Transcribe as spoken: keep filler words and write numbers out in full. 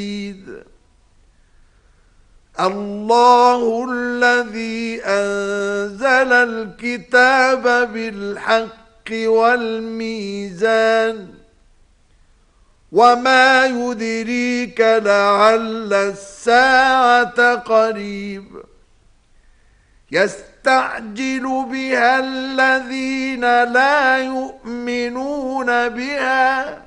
الله الذي أنزل الكتاب بالحق والميزان وما يدريك لعل الساعة قريب يستعجل بها الذين لا يؤمنون بها